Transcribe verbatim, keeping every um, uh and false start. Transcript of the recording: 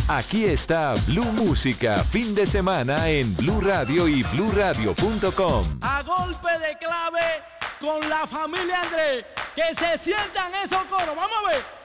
Aquí está Blue Música, fin de semana en Blue Radio y blue radio punto com. A golpe de clave con la familia Andrés, que se sientan esos coros. Vamos a ver.